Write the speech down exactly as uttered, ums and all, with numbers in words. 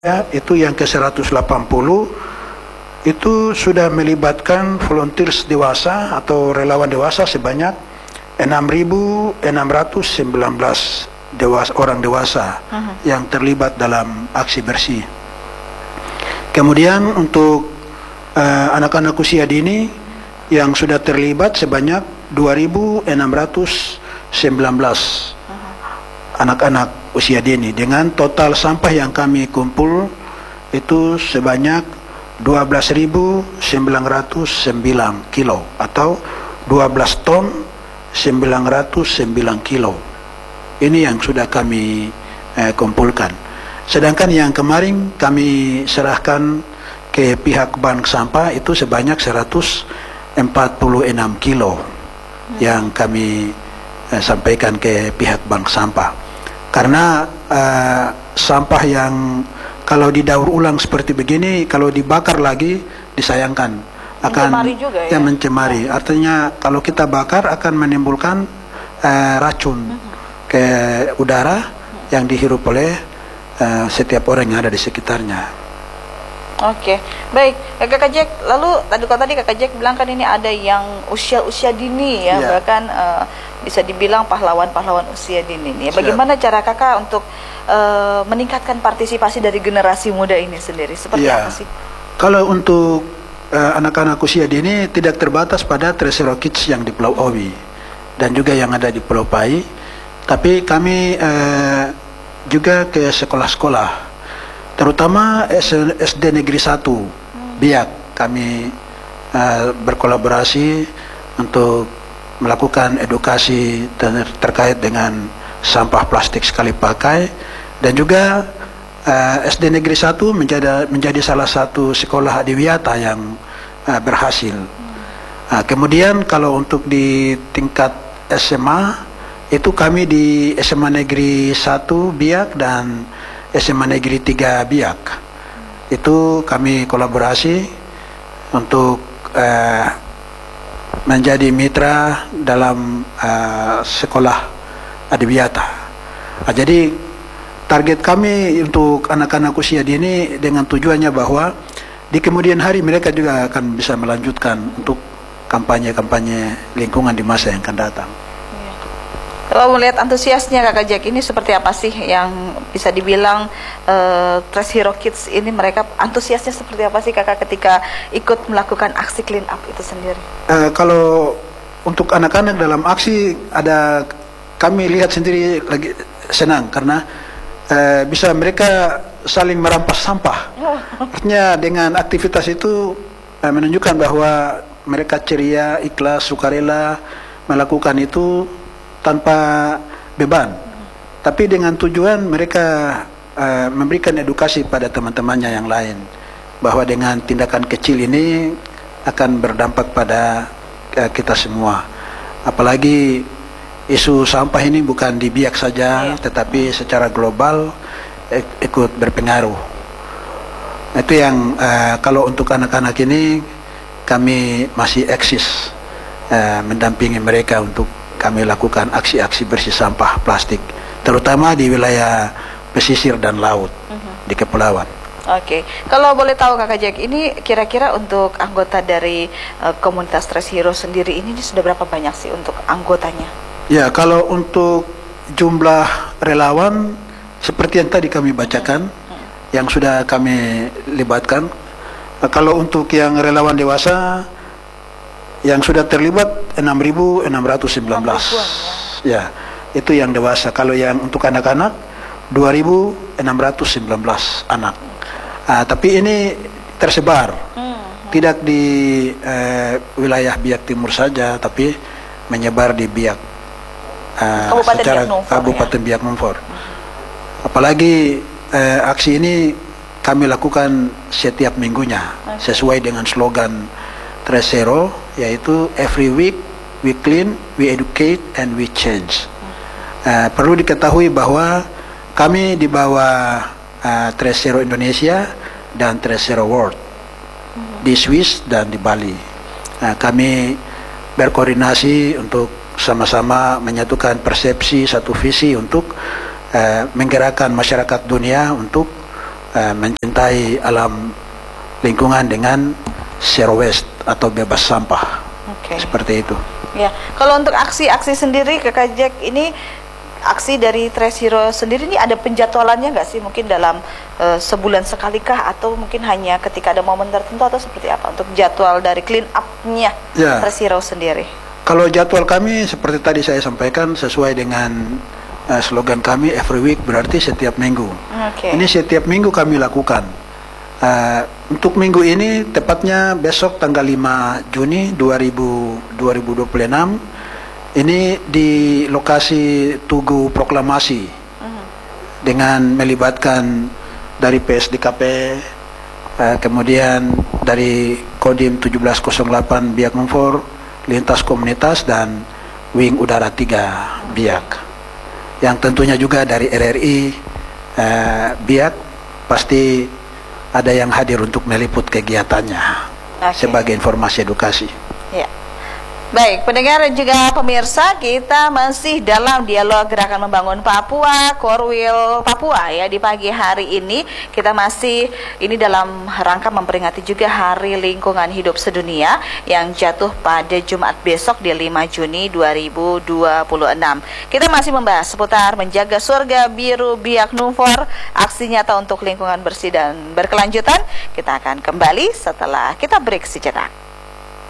Ya, itu yang ke seratus delapan puluh itu sudah melibatkan volunteers dewasa atau relawan dewasa sebanyak enam ribu enam ratus sembilan belas dewasa, orang dewasa uh-huh. yang terlibat dalam aksi bersih. Kemudian untuk uh, anak-anak usia dini yang sudah terlibat sebanyak dua ribu enam ratus sembilan belas uh-huh. anak-anak usia dini, dengan total sampah yang kami kumpul itu sebanyak dua belas ribu sembilan ratus sembilan kilo atau dua belas ton sembilan ratus sembilan kilo. Ini yang sudah kami eh, kumpulkan. Sedangkan yang kemarin kami serahkan ke pihak bank sampah itu sebanyak seratus empat puluh enam kilo hmm. yang kami eh, sampaikan ke pihak bank sampah. Karena uh, sampah yang kalau didaur ulang seperti begini, kalau dibakar lagi disayangkan akan mencemari juga, ya? Ya, mencemari. Artinya kalau kita bakar akan menimbulkan uh, racun uh-huh. ke udara uh-huh. yang dihirup oleh uh, setiap orang yang ada di sekitarnya. Oke, baik Kakak Jack. Lalu tadi kalau tadi Kakak Jack bilang kan ini ada yang usia-usia dini ya, yeah. bahkan uh, bisa dibilang pahlawan-pahlawan usia dini nih. Bagaimana Siap. cara Kakak untuk uh, meningkatkan partisipasi dari generasi muda ini sendiri? Seperti yeah. apa sih? Kalau untuk uh, anak-anak usia dini tidak terbatas pada Tresero Kids yang di Pulau Owi dan juga yang ada di Pulau Pai, tapi kami uh, juga ke sekolah-sekolah, terutama S D Negeri satu Biak. Kami uh, berkolaborasi untuk melakukan edukasi ter terkait dengan sampah plastik sekali pakai, dan juga uh, S D Negeri satu menjadi, menjadi salah satu sekolah adiwiyata yang uh, berhasil. Uh, kemudian kalau untuk di tingkat S M A, itu kami di S M A Negeri satu Biak dan S M A Negeri tiga Biak. Itu kami kolaborasi untuk uh, menjadi mitra dalam uh, sekolah adiwiyata. Nah, jadi target kami untuk anak-anak usia dini dengan tujuannya bahwa di kemudian hari mereka juga akan bisa melanjutkan untuk kampanye-kampanye lingkungan di masa yang akan datang. Kalau melihat antusiasnya Kakak Jack ini seperti apa sih yang bisa dibilang uh, Tresero Kids ini, mereka antusiasnya seperti apa sih Kakak ketika ikut melakukan aksi clean up itu sendiri? Uh, kalau untuk anak-anak dalam aksi, ada kami lihat sendiri lagi senang karena uh, bisa mereka saling merampas sampah. Oh. Artinya dengan aktivitas itu uh, menunjukkan bahwa mereka ceria, ikhlas, sukarela melakukan itu tanpa beban, tapi dengan tujuan mereka uh, memberikan edukasi pada teman-temannya yang lain bahwa dengan tindakan kecil ini akan berdampak pada uh, kita semua. Apalagi isu sampah ini bukan di Biak saja, tetapi secara global ik ikut berpengaruh. Itu yang uh, kalau untuk anak-anak ini kami masih eksis uh, mendampingi mereka untuk kami lakukan aksi-aksi bersih sampah plastik, terutama di wilayah pesisir dan laut uh-huh. di kepulauan. Oke, okay. Kalau boleh tahu Kakak Jack, ini kira-kira untuk anggota dari uh, komunitas Tresero sendiri ini, ini sudah berapa banyak sih untuk anggotanya? Ya, kalau untuk jumlah relawan seperti yang tadi kami bacakan, uh-huh. yang sudah kami libatkan. Uh, kalau untuk yang relawan dewasa yang sudah terlibat enam ribu enam ratus sembilan belas. Ya, itu yang dewasa. Kalau yang untuk anak-anak dua ribu enam ratus sembilan belas anak. Ah, tapi ini tersebar. Hmm. Tidak di eh, wilayah Biak Timur saja, tapi menyebar di Biak. Uh, Kabupaten secara Biak Numfor, Kabupaten ya? Biak Numfor. Apalagi eh, aksi ini kami lakukan setiap minggunya, okay. sesuai dengan slogan Tresero, yaitu every week we clean, we educate, and we change. Uh, perlu diketahui bahwa kami di bawah uh, Tresero Indonesia dan Tresero World di Swiss dan di Bali. Uh, kami berkoordinasi untuk sama-sama menyatukan persepsi, satu visi untuk uh, menggerakkan masyarakat dunia untuk uh, mencintai alam lingkungan dengan zero waste atau bebas sampah. Oke. Seperti itu. Ya, kalau untuk aksi-aksi sendiri Kakak Jack, ini aksi dari Trace Hero sendiri ini ada penjadwalannya nggak sih? Mungkin dalam uh, sebulan sekalikah atau mungkin hanya ketika ada momen tertentu atau seperti apa untuk jadwal dari clean up-nya Ya. Trace Hero sendiri? Kalau jadwal kami seperti tadi saya sampaikan sesuai dengan uh, slogan kami every week, berarti setiap minggu. Oke. Ini setiap minggu kami lakukan. Uh, untuk minggu ini tepatnya besok tanggal lima Juni dua ribu dua puluh enam ini di lokasi Tugu Proklamasi Mhm. dengan melibatkan dari P S D K P, uh, kemudian dari Kodim tujuh belas nol delapan Biak Numfor, lintas komunitas, dan Wing Udara tiga Biak. Yang tentunya juga dari R R I uh, Biak pasti ada yang hadir untuk meliput kegiatannya. Oke. Sebagai informasi edukasi. Ya. Baik, pendengar dan juga pemirsa, kita masih dalam dialog Gerakan Membangun Papua, Korwil Papua ya di pagi hari ini. Kita masih ini dalam rangka memperingati juga Hari Lingkungan Hidup Sedunia yang jatuh pada Jumat besok di lima Juni dua ribu dua puluh enam. Kita masih membahas seputar menjaga surga biru Biak Numfor, aksi nyata untuk lingkungan bersih dan berkelanjutan. Kita akan kembali setelah kita break sejenak.